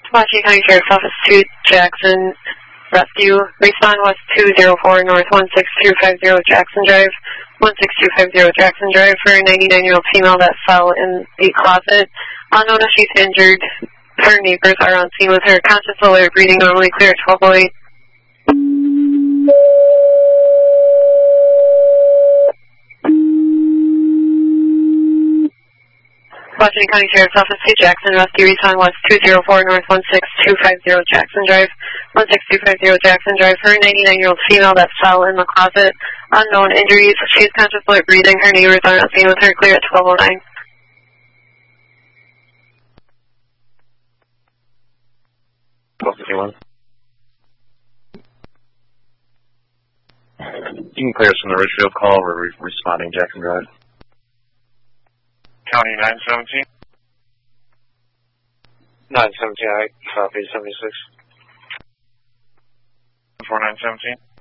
Washington County Sheriff's Office 2 Jackson Rescue. Respond West 204 North 16250 Jackson Drive. 16250 Jackson Drive for a 99-year-old female that fell in the closet. Unknown if she's injured. Her neighbors are on scene with her. Conscious, alert, breathing normally, clear at 1208. Washington County Sheriff's Office 2 Jackson Rescue. Respond West 204 North 16250 Jackson Drive. 16250 Jackson Drive for a 99-year-old female that fell in the closet. Unknown injuries. She is conscious, alert, breathing. Her neighbors are on scene with her. Clear at 1209. You can clear us from the Richfield call. We're responding Jackson Drive. County 917. 917, I copy 76. 4917.